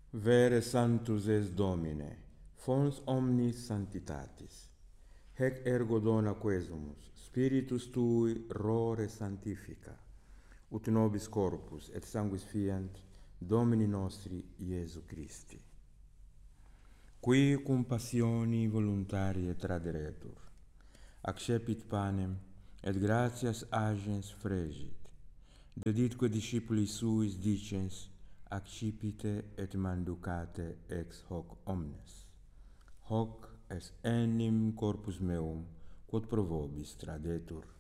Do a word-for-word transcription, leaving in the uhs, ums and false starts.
Vere sanctus es Domine, fons omnis sanctitatis. Hec ergo dona quesumus, Spiritus Tui rore sanctifica, ut nobis corpus et sanguis fiant Domini nostri Iesu Christi. Qui cum passioni voluntarie traderetur, accepit panem et gratias agens fregit, deditque discipuli suis dicens, accipite et manducate ex hoc omnes. Hoc est enim corpus meum, quod pro vobis tradetur.